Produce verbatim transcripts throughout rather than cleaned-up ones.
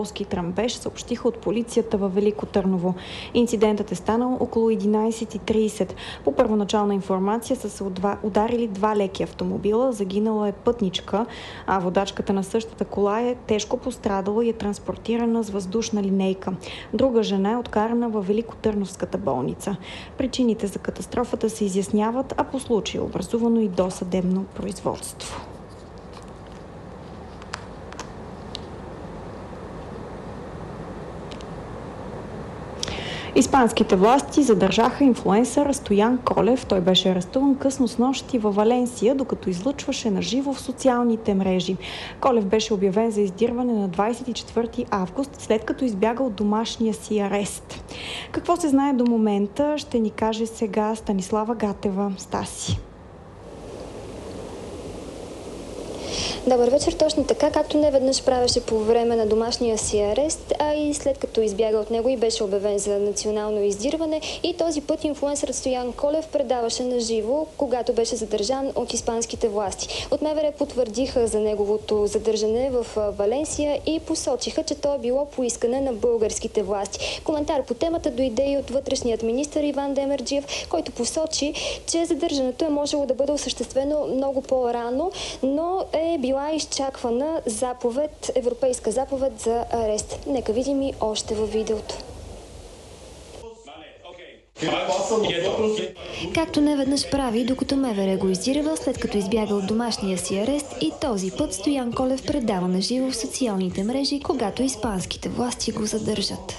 полски трампеж, съобщиха от полицията във Велико Търново. Инцидентът е станал около единайсет и трийсет. По първоначална информация са се ударили два леки автомобила, загинала е пътничка, а водачката на същата кола е тежко пострадала и е транспортирана с въздушна линейка. Друга жена е откарана във Великотърновската болница. Причините за катастрофата се изясняват, а по случая е образувано и досъдебно производство. Испанските власти задържаха инфлуенсъра Стоян Колев. Той беше арестуван късно снощи във Валенсия, докато излъчваше на живо в социалните мрежи. Колев беше обявен за издирване на двайсет и четвърти август, след като избяга от домашния си арест. Какво се знае до момента, ще ни каже сега Станислава Гатева. Стаси. Добър вечер, точно така, както не веднъж правеше по време на домашния си арест, а и след като избяга от него и беше обявен за национално издирване, и този път инфлуенсърът Стоян Колев предаваше на живо, когато беше задържан от испанските власти. От МВР потвърдиха за неговото задържане в Валенсия и посочиха, че то е било по искане на българските власти. Коментар по темата дойде и от вътрешният министър Иван Демерджиев, който посочи, че задържането е можело да бъде осъществено много по-рано, но е било била изчаквана заповед, европейска заповед за арест. Нека видим и още във видеото. Както не веднъж прави, докато МВР го издирва, след като избяга от домашния си арест, и този път Стоян Колев предава на живо в социалните мрежи, когато испанските власти го задържат.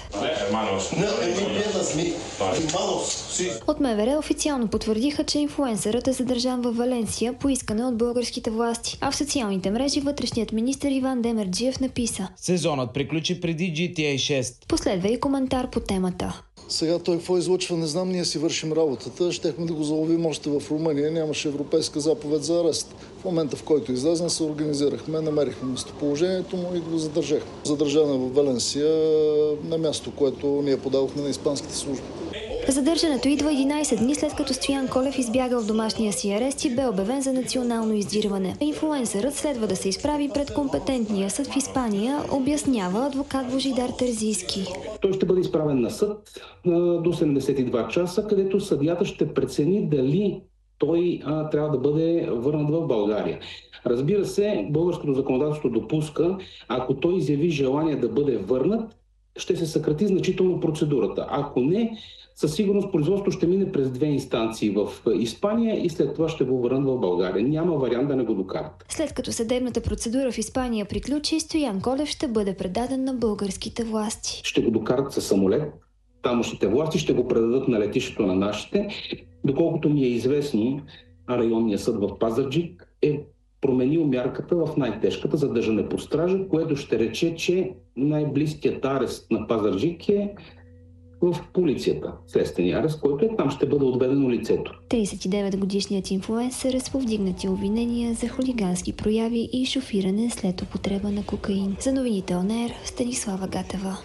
От МВР официално потвърдиха, че инфлуенсърът е задържан във Валенсия по искане от българските власти, а в социалните мрежи вътрешният министър Иван Демерджиев написа: "Сезонът приключи преди Джи Ти Ей шест. Последва и коментар по темата. Сега той какво излъчва, не знам, ние си вършим работата. Щехме да го заловим още в Румъния, нямаше европейска заповед за арест. В момента, в който излезна, се организирахме, намерихме местоположението му и го задържахме. Задържана в Валенсия на място, което ние подавахме на испанските служби. Задържането идва единайсет дни след като Стоян Колев избягал в домашния си арест и бе обявен за национално издирване. Инфлуенсърът следва да се изправи пред компетентния съд в Испания, обяснява адвокат Божидар Терзийски. Той ще бъде изправен на съд до седемдесет и два часа, където съдията ще прецени дали той а, трябва да бъде върнат в България. Разбира се, българското законодателство допуска, ако той изяви желание да бъде върнат, ще се съкрати значително процедурата. Ако не, със сигурност производството ще мине през две инстанции в Испания и след това ще го върнат в България. Няма вариант да не го докарат. След като съдебната процедура в Испания приключи, Стоян Колев ще бъде предаден на българските власти. Ще го докарат със самолет. Тамошните власти ще го предадат на летището на нашите. Доколкото ми е известно, районният съд в Пазарджик е променил мярката в най-тежката задържане под стража, което ще рече, че най-близкият арест на Пазарджик е в полицията. Следствения арест, който е там, ще бъде отведено лицето. трийсет и девет годишният инфлуенсър е с повдигнати обвинения за хулигански прояви и шофиране след употреба на кокаин. За новините Он Ер, Станислава Гатева.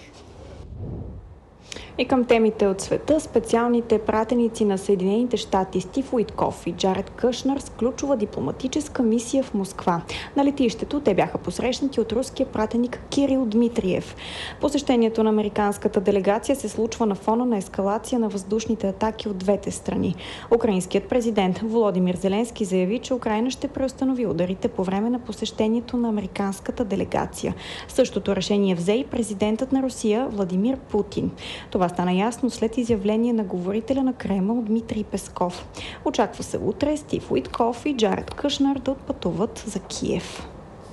И към темите от света, специалните пратеници на Съединените щати Стив Уитков и Джаред Кушнер с ключова дипломатическа мисия в Москва. На летището те бяха посрещнати от руския пратеник Кирил Дмитриев. Посещението на американската делегация се случва на фона на ескалация на въздушните атаки от двете страни. Украинският президент Володимир Зеленски заяви, че Украйна ще преустанови ударите по време на посещението на американската делегация. Същото решение взе и президентът на Русия Владимир Путин. Това стана ясно след изявление на говорителя на Кремъл Дмитрий Песков. Очаква се утре Стив Уитков и Джаред Кушнер да отпътуват за Киев.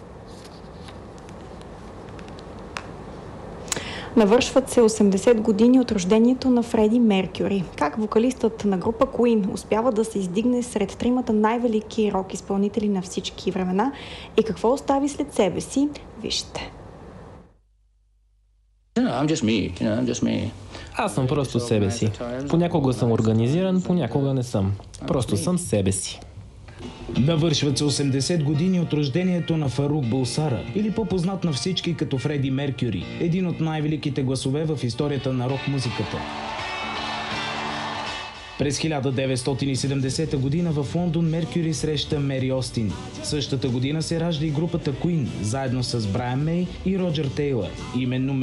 Навършват се осемдесет години от рождението на Фреди Меркюри. Как вокалистът на група Queen успява да се издигне сред тримата най-велики рок изпълнители на всички времена и какво остави след себе си, вижте. I'm just me, you know, I'm just me. Аз съм просто себе си. Понякога съм организиран, понякога не съм. Просто съм себе си. Навършват се осемдесет години от рождението на Фарук Булсара, или по-познат на всички като Фреди Меркюри, един от най-великите гласове в историята на рок-музиката. През хиляда деветстотин и седемдесета година в Лондон Меркюри среща Мери Остин. Същата година се ражда и групата Queen, заедно с Брайан Мей и Роджер Тейлър. Именно